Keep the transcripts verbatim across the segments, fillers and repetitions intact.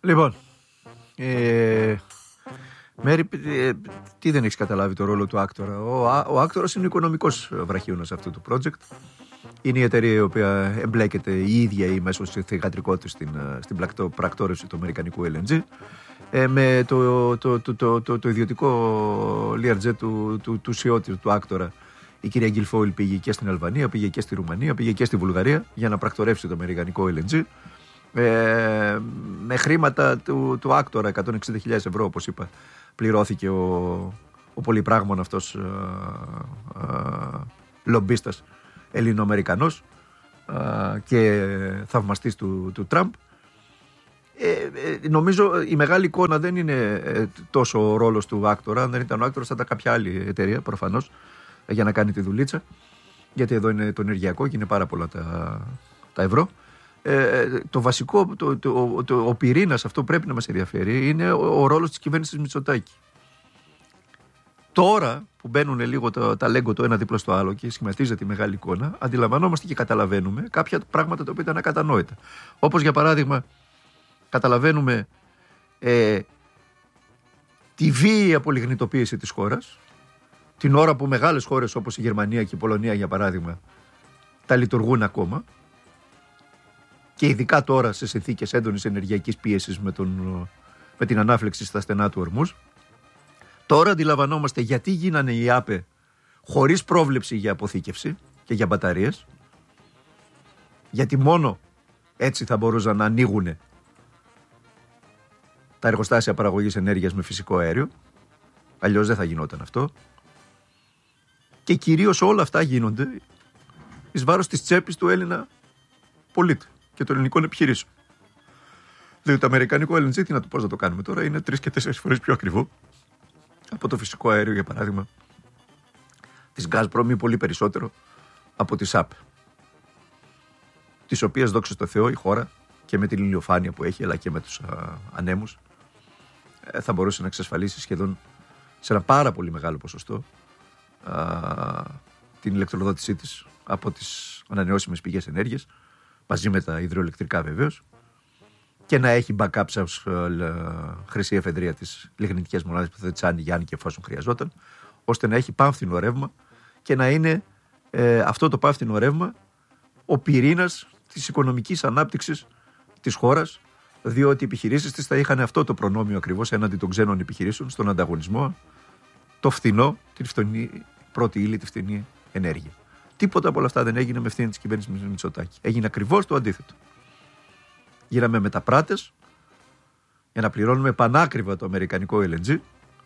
Λοιπόν, ε, Μέρη, ε, τι δεν έχεις καταλάβει το ρόλο του Άκτορα? Ο, ο Άκτορας είναι ο οικονομικός βραχίωνας αυτού του project. Είναι η εταιρεία η οποία εμπλέκεται η ίδια ή μέσω της θυγατρικότητας στην, στην πρακτόρευση του αμερικανικού ελ εν τζι. Ε, με το, το, το, το, το, το ιδιωτικό Learjet του, του, του σι ι ο του Άκτορα, η κυρία Γκιλφόιλ πήγε και στην Αλβανία, πήγε και στη Ρουμανία, πήγε και στη Βουλγαρία για να πρακτορεύσει το αμερικανικό ελ εν τζι. Ε, με χρήματα του, του Άκτορα, εκατόν εξήντα χιλιάδες ευρώ, όπως είπα, πληρώθηκε ο, ο πολυπράγμων αυτός ε, ε, λομπίστας Ελληνοαμερικανός ε, και θαυμαστής του, του Τραμπ. Ε, ε, νομίζω η μεγάλη εικόνα δεν είναι ε, τόσο ο ρόλος του Άκτορα. Αν δεν ήταν ο Άκτορας θα ήταν κάποια άλλη εταιρεία προφανώς ε, για να κάνει τη δουλίτσα, γιατί εδώ είναι το ενεργειακό και είναι πάρα πολλά τα, τα ευρώ. Ε, το βασικό, το, το, το, το, ο πυρήνας, αυτό πρέπει να μας ενδιαφέρει, είναι ο, ο ρόλος της κυβέρνησης Μητσοτάκη. Τώρα που μπαίνουν λίγο τα, τα λέγκο το ένα δίπλα στο άλλο και σχηματίζεται η μεγάλη εικόνα, αντιλαμβανόμαστε και καταλαβαίνουμε κάποια πράγματα τα οποία ήταν ακατανόητα. Όπως για παράδειγμα, καταλαβαίνουμε ε, τη βίαιη απολιγνητοποίηση της χώρας, την ώρα που μεγάλες χώρες όπως η Γερμανία και η Πολωνία, για παράδειγμα, τα λειτουργούν ακόμα. Και ειδικά τώρα σε συνθήκες έντονης ενεργειακής πίεσης με, τον, με την ανάφλεξη στα στενά του Ορμούζ. Τώρα αντιλαμβανόμαστε γιατί γίνανε οι ΆΠΕ χωρίς πρόβλεψη για αποθήκευση και για μπαταρίες. Γιατί μόνο έτσι θα μπορούσαν να ανοίγουν τα εργοστάσια παραγωγής ενέργειας με φυσικό αέριο. Αλλιώς δεν θα γινόταν αυτό. Και κυρίως όλα αυτά γίνονται εις βάρος της τσέπης του Έλληνα πολίτη και των ελληνικών επιχειρήσεων. Δηλαδή το αμερικανικό ελ εν τζι, τι να το πώς να το κάνουμε τώρα, είναι τρεις και τέσσερις φορές πιο ακριβό από το φυσικό αέριο, για παράδειγμα, της Gazprom, ή πολύ περισσότερο από τη ΣΑΠ, της οποίας, δόξα τω Θεώ, η χώρα και με την ηλιοφάνεια που έχει, αλλά και με τους α, ανέμους, ε, θα μπορούσε να εξασφαλίσει σχεδόν σε ένα πάρα πολύ μεγάλο ποσοστό α, την ηλεκτροδότησή της από τις ανανεώσιμες πηγές ενέργειας, μαζί με τα υδροελεκτρικά βεβαίως, και να έχει backup ως χρυσή εφεδρεία τις λιγνητικές μονάδες που θα τις άνοιγε αν και εφόσον χρειαζόταν, ώστε να έχει πάμφθινο ρεύμα και να είναι ε, αυτό το πάμφθινο ρεύμα ο πυρήνας της οικονομικής ανάπτυξης της χώρας, διότι οι επιχειρήσεις της θα είχαν αυτό το προνόμιο ακριβώς έναντι των ξένων επιχειρήσεων στον ανταγωνισμό, το φθηνό, την φθηνή πρώτη ύλη, τη φθηνή ενέργεια. Τίποτα από όλα αυτά δεν έγινε με ευθύνη της κυβέρνησης Μητσοτάκη. Έγινε ακριβώς το αντίθετο. Γίναμε μεταπράτες για να πληρώνουμε πανάκριβα το αμερικανικό ελ εν τζι,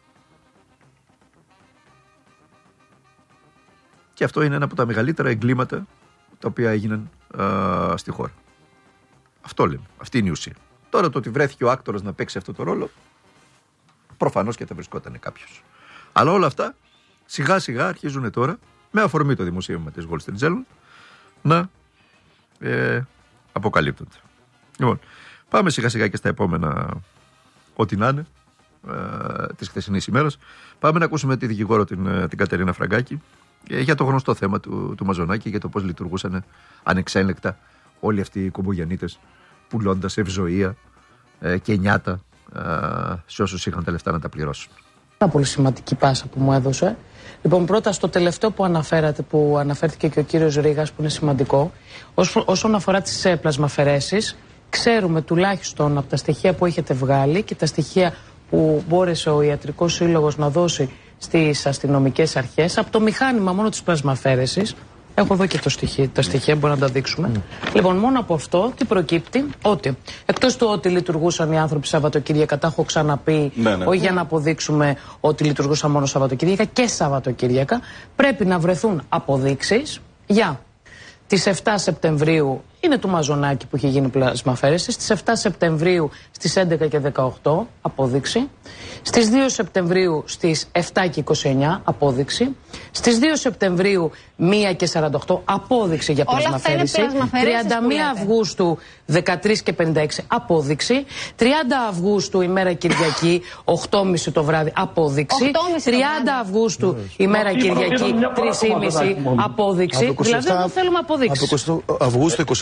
και αυτό είναι ένα από τα μεγαλύτερα εγκλήματα τα οποία έγιναν α, στη χώρα. Αυτό λέμε. Αυτή είναι η ουσία. Τώρα το ότι βρέθηκε ο Άκτορας να παίξει αυτό το ρόλο, προφανώς και θα βρισκόταν κάποιος. Αλλά όλα αυτά σιγά σιγά αρχίζουν τώρα, με αφορμή το δημοσίευμα της Wall Street Journal, να ε, αποκαλύπτονται. Λοιπόν, πάμε σιγά σιγά και στα επόμενα, ό,τι να είναι, ε, της χθεσινής ημέρας. Πάμε να ακούσουμε τη δικηγόρο την, την Κατερίνα Φραγκάκη ε, για το γνωστό θέμα του, του Μαζονάκη, για το πώς λειτουργούσαν ανεξέλεκτα όλοι αυτοί οι κομπογιανίτες, πουλώντας ευζοία ε, και νιάτα ε, σε όσους είχαν τα λεφτά να τα πληρώσουν. Πάρα πολύ σημαντική πάσα που μου έδωσε. Λοιπόν, πρώτα στο τελευταίο που αναφέρατε, που αναφέρθηκε και ο κύριος Ρήγας, που είναι σημαντικό, όσο, όσον αφορά τις ε, πλασμαφαιρέσεις, ξέρουμε τουλάχιστον από τα στοιχεία που έχετε βγάλει και τα στοιχεία που μπόρεσε ο Ιατρικός Σύλλογος να δώσει στις αστυνομικές αρχές, από το μηχάνημα μόνο της πλασμαφαίρεσης, έχω εδώ και το στοιχείο, τα στοιχεία μπορούμε να τα δείξουμε. Mm. Λοιπόν, μόνο από αυτό τι προκύπτει, ότι εκτός του ότι λειτουργούσαν οι άνθρωποι Σαββατοκύριακα, τα έχω ξαναπεί, ναι, ναι. όχι για να αποδείξουμε ότι λειτουργούσαν μόνο Σαββατοκύριακα, και Σαββατοκύριακα, πρέπει να βρεθούν αποδείξεις για τις εφτά Σεπτεμβρίου, είναι του Μαζονάκη που είχε γίνει πλασμαφαίρεση, στις εφτά Σεπτεμβρίου στις έντεκα και δεκαοκτώ απόδειξη, στις δύο Σεπτεμβρίου στις εφτά και είκοσι εννιά απόδειξη, στις δύο Σεπτεμβρίου μία και σαράντα οκτώ απόδειξη για πλασμαφαίρεση, τριάντα μία Αυγούστου δεκατρείς και πενήντα έξι απόδειξη, τριάντα Αυγούστου ημέρα Κυριακή οκτώ και μισή το βράδυ απόδειξη, τριάντα Αυγούστου ημέρα Κυριακή τρεις και μισή απόδειξη, δηλαδή δεν θέλουμε αποδείξεις. Από εικοστή Αυγούστου είκοσι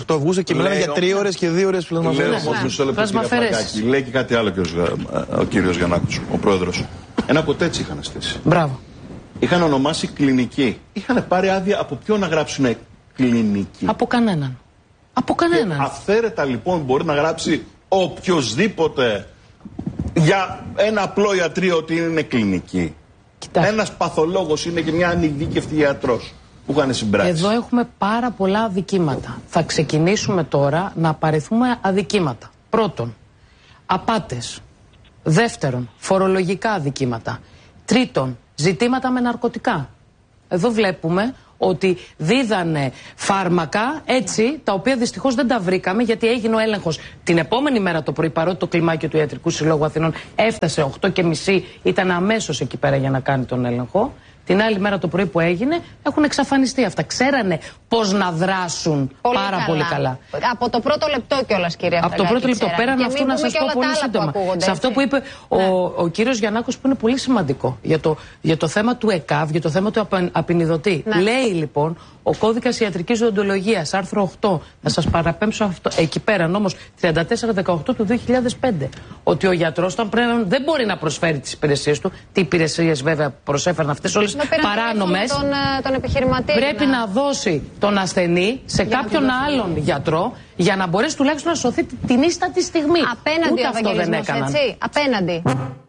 οκτώ Αυγούστου και μιλάμε για τρία ώρες και δύο ώρες πλασμαφαίρεσεις. Λέει και κάτι άλλο ο κύριος Γιαννάκος, ο πρόεδρος. Ένα κοτέτσι είχαν στήσει. Μπράβο. Είχαν ονομάσει κλινική. Είχαν πάρει άδεια από ποιον να γράψουν κλινική? Από κανέναν. Από κανέναν. Και αυθαίρετα λοιπόν μπορεί να γράψει οποιοσδήποτε για ένα απλό ιατρείο ότι είναι κλινική. Κοιτάξτε. Ένας παθολόγος είναι και μια ανειδίκευτη ιατρός που είχαν συμπράξει. Εδώ έχουμε πάρα πολλά αδικήματα. Θα ξεκινήσουμε τώρα να απαριθμούμε αδικήματα. Πρώτον, απάτες. Δεύτερον, φορολογικά αδικήματα. Τρίτον, ζητήματα με ναρκωτικά. Εδώ βλέπουμε ότι δίδανε φάρμακα έτσι, τα οποία δυστυχώς δεν τα βρήκαμε, γιατί έγινε ο έλεγχος την επόμενη μέρα το πρωί, παρότι το κλιμάκιο του Ιατρικού Συλλόγου Αθηνών έφτασε οκτώ και μισή, ήταν αμέσως εκεί πέρα για να κάνει τον έλεγχο. Την άλλη μέρα το πρωί που έγινε έχουν εξαφανιστεί αυτά. Ξέρανε πώς να δράσουν πολύ πάρα καλά. πολύ καλά. Από το πρώτο λεπτό κιόλας, κύριε Από το πρώτο λεπτό. Πέραν αυτού να σας πω πολύ σύντομα. Σε αυτό που είπε ναι. ο, ο κύριος Γιαννάκος, που είναι πολύ σημαντικό για το, για το θέμα του ΕΚΑΒ, για το θέμα του απεινιδωτή. Ναι. Λέει λοιπόν ο κώδικας ιατρικής οδοντολογίας, άρθρο οκτώ, να σας παραπέμψω αυτό, εκεί πέρα, νόμος τριάντα τέσσερα δεκαοκτώ του δύο χιλιάδες πέντε, ότι ο γιατρός δεν μπορεί να προσφέρει τις υπηρεσίες του. Τι υπηρεσίες βέβαια προσέφεραν αυτές όλες παράνομες. Τον, τον επιχειρηματή. Πρέπει να... να δώσει τον ασθενή σε για κάποιον άλλον γιατρό για να μπορέσει τουλάχιστον να σωθεί την ίστατη στιγμή. Απέναντι Ούτε αυτό δεν έκαναν. Έτσι, απέναντι.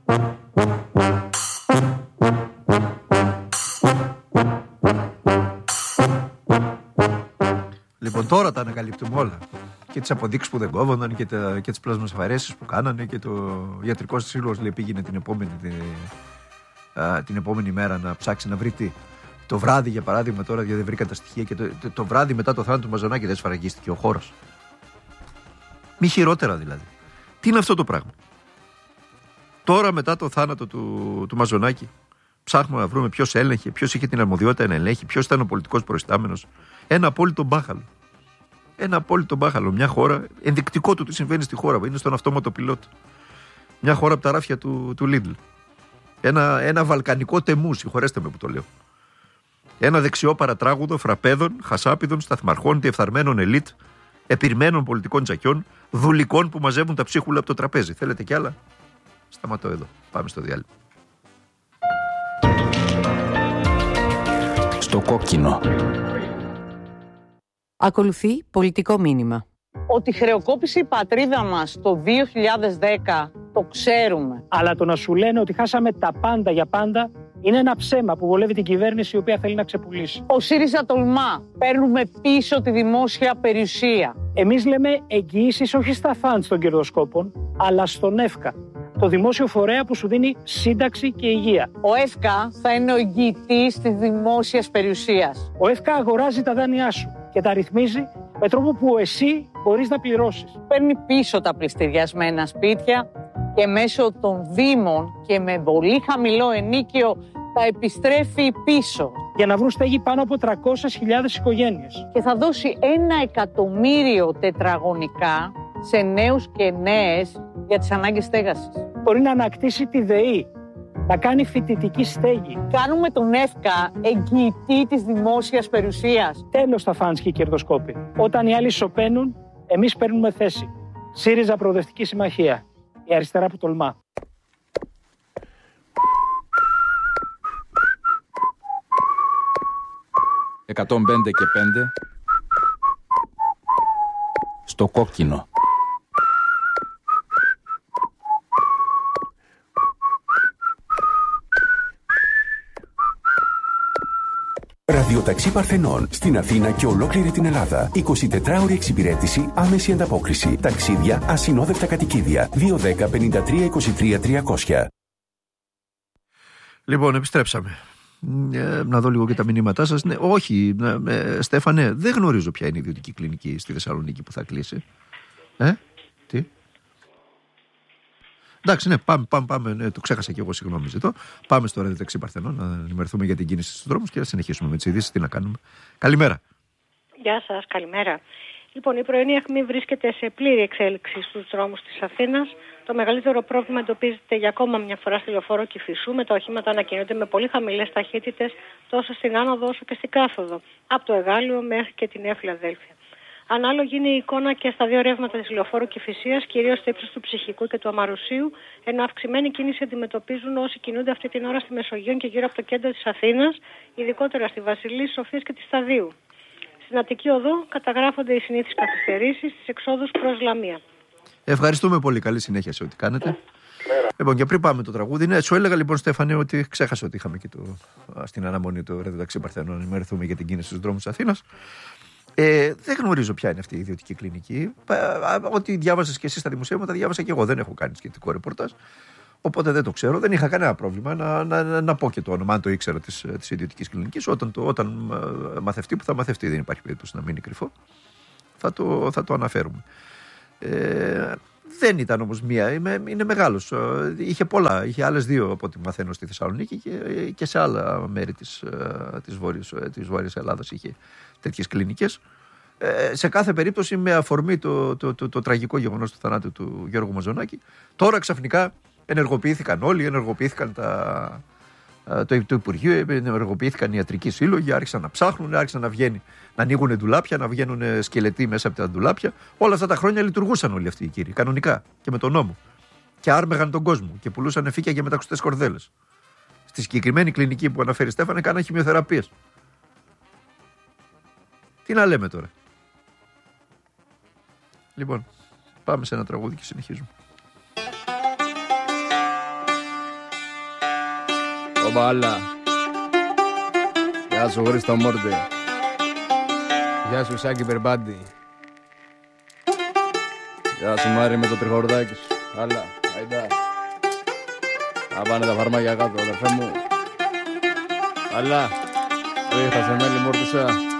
Λοιπόν, τώρα τα ανακαλύπτουμε όλα. Και τις αποδείξεις που δεν κόβονταν και, τα, και τις πλασμαφαιρέσεις που κάνανε και το ιατρικό σύλλογος λέει πήγαινε την επόμενη, την, α, την επόμενη μέρα να ψάξει να βρει τι. Το βράδυ, για παράδειγμα, τώρα γιατί δεν βρήκαν τα στοιχεία και το, το, το βράδυ μετά το θάνατο του Μαζονάκη δεν σφραγίστηκε ο χώρος. Μη χειρότερα δηλαδή. Τι είναι αυτό το πράγμα? Τώρα μετά το θάνατο του, του Μαζονάκη ψάχνουμε να βρούμε ποιος έλεγχε, ποιος είχε την αρμοδιότητα να ελέγχει, ποιος ήταν ο πολιτικός προϊστάμενος. Ένα απόλυτο μπάχαλο. Ένα απόλυτο μπάχαλο. Μια χώρα, ενδεικτικό του τι συμβαίνει στη χώρα, είναι στον αυτόματο πιλότο. Μια χώρα από τα ράφια του, του Lidl. Ένα, ένα βαλκανικό τεμού, συγχωρέστε με που το λέω. Ένα δεξιό παρατράγουδο φραπέδων, χασάπιδων, σταθμαρχών, διεφθαρμένων ελίτ, επιρμένων πολιτικών τζακιών, δουλικών που μαζεύουν τα ψίχουλα από το τραπέζι. Θέλετε κι άλλα? Σταματώ εδώ. Πάμε στο διάλειμμα. Στο κόκκινο. Ακολουθεί πολιτικό μήνυμα. Ότι χρεοκόπησε η πατρίδα μας το δύο χιλιάδες δέκα το ξέρουμε. Αλλά το να σου λένε ότι χάσαμε τα πάντα για πάντα είναι ένα ψέμα που βολεύει την κυβέρνηση η οποία θέλει να ξεπουλήσει. Ο ΣΥΡΙΖΑ τολμά. Παίρνουμε πίσω τη δημόσια περιουσία. Εμείς λέμε εγγυήσεις όχι στα φαντ των κερδοσκόπων, αλλά στον ΕΦΚΑ. Το δημόσιο φορέα που σου δίνει σύνταξη και υγεία. Ο ΕΦΚΑ θα είναι ο εγγυητής της δημόσιας περιουσίας. Ο ΕΦΚΑ αγοράζει τα δάνειά σου και τα ρυθμίζει με τρόπο που εσύ μπορείς να πληρώσεις. Παίρνει πίσω τα πληστηριασμένα σπίτια και μέσω των δήμων και με πολύ χαμηλό ενίκιο τα επιστρέφει πίσω. Για να βρουν στέγη πάνω από τριακόσιες χιλιάδες οικογένειες. Και θα δώσει ένα εκατομμύριο τετραγωνικά σε νέους και νέες για τις ανάγκες στέγασης. Μπορεί να ανακτήσει τη ΔΕΗ, να κάνει φοιτητική στέγη. Κάνουμε τον ΕΦΚΑ εγγυητή της δημόσιας περιουσίας. Τέλος τα φαντς και οι κερδοσκόποι. Όταν οι άλλοι σωπαίνουν, εμείς παίρνουμε θέση. ΣΥΡΙΖΑ Προοδευτική Συμμαχία. Η αριστερά που τολμά. εκατόν πέντε και πέντε στο κόκκινο. Ραδιοταξί Παρθενών στην Αθήνα και ολόκληρη την Ελλάδα. εικοσιτετράωρη εξυπηρέτηση, άμεση ανταπόκριση. Ταξίδια, ασυνόδευτα κατοικίδια. δύο δέκα πενήντα τρία είκοσι τρία τριακόσια. Λοιπόν, επιστρέψαμε. Ε, να δω λίγο και τα μηνύματά σας. Ναι, όχι, ε, Στέφανε, δεν γνωρίζω ποια είναι η ιδιωτική κλινική στη Θεσσαλονίκη που θα κλείσει. Ε, τι. Εντάξει, ναι, πάμε, πάμε, πάμε ναι, το ξέχασα και εγώ, συγγνώμη ζητώ. Πάμε στο Ραδιοταξί Παρθενών να ενημερωθούμε για την κίνηση στους δρόμους και να συνεχίσουμε με τις ειδήσεις. Τι να κάνουμε. Καλημέρα. Γεια σας, καλημέρα. Λοιπόν, η πρωινή αιχμή βρίσκεται σε πλήρη εξέλιξη στους δρόμους της Αθήνας. Το μεγαλύτερο πρόβλημα εντοπίζεται για ακόμα μια φορά στη λεωφόρο Κηφισού, με τα οχήματα να κινούνται με πολύ χαμηλές ταχύτητες τόσο στην άνοδο όσο και στην κάθοδο, από το Εγάλεο μέχρι και τη Νέα Φιλαδέλφια. Ανάλογη είναι η εικόνα και στα δύο ρεύματα της Λεωφόρου Κηφισίας, κυρίως στο ύψος του Ψυχικού και του Αμαρουσίου, ενώ αυξημένη κίνηση αντιμετωπίζουν όσοι κινούνται αυτή την ώρα στη Μεσογείο και γύρω από το κέντρο της Αθήνας, ειδικότερα στη Βασιλής, Σοφίας και τη Σταδίου. Στην Αττική Οδό καταγράφονται οι συνήθεις καθυστερήσεις στις εξόδους προς Λαμία. Ευχαριστούμε πολύ. Καλή συνέχεια σε ό,τι κάνετε. Λοιπόν, και πριν πάμε το τραγούδι, ναι, σου έλεγα λοιπόν, Στέφανε, ότι ξέχασα ότι είχαμε και το, στην αναμονή του Ραδιοταξί Παρθενών να ενημερωθούμε για την κίνηση στους δρόμους της Αθήνας. Ε, δεν γνωρίζω ποια είναι αυτή η ιδιωτική κλινική. Ό,τι διάβασες και εσύ στα δημοσιεύματα, διάβασα και εγώ. Δεν έχω κάνει σχετικό ρεπορτάζ. Οπότε δεν το ξέρω. Δεν είχα κανένα πρόβλημα να, να, να, να πω και το όνομα, αν το ήξερα, της, της ιδιωτικής κλινικής. Όταν, το, όταν μαθευτεί, που θα μαθευτεί, δεν υπάρχει περίπτωση να μείνει κρυφό, θα το, θα το αναφέρουμε. Ε, δεν ήταν όμως μία, είναι, είναι μεγάλος. Είχε πολλά, είχε άλλες δύο από ό,τι μαθαίνω στη Θεσσαλονίκη και, και σε άλλα μέρη της, της, Βόρειας, της Βόρειας Ελλάδας είχε τέτοιες κλινικές. Ε, σε κάθε περίπτωση με αφορμή το, το, το, το, το τραγικό γεγονός του θανάτου του Γιώργου Μαζονάκη, τώρα ξαφνικά ενεργοποιήθηκαν όλοι, ενεργοποιήθηκαν τα, το, το Υπουργείο, ενεργοποιήθηκαν οι ιατρικοί σύλλογοι, άρχισαν να ψάχνουν, άρχισαν να βγαίνει, να ανοίγουν ντουλάπια, να βγαίνουν σκελετοί μέσα από τα ντουλάπια. Όλα αυτά τα χρόνια λειτουργούσαν όλοι αυτοί οι κύριοι, κανονικά και με τον νόμο. Και άρμεγαν τον κόσμο και πουλούσαν εφήκια για μεταξωτές κορδέλες. Στη συγκεκριμένη κλινική που αναφέρει Στέφανε, κάναν χημειοθεραπείες. Τι να λέμε τώρα. Λοιπόν, πάμε σε ένα τραγούδι και συνεχίζουμε. Ομπάλα. Γεια σου Χρήστο Μόρτε. Γεια σου Σάκη Περμπάντη. Γεια σου Μάρη με το τριχορδάκι σου. Άλλα, αϊντά. Να πάνε τα φαρμάκια κάτω, αδερφέ μου. Αλλά, ρίχτα σε μέλη Μόρτουσα.